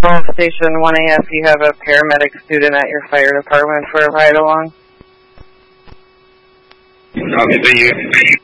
Gulf Station 1AF, you have a paramedic student at your fire department for a ride-along. Okay, thank you.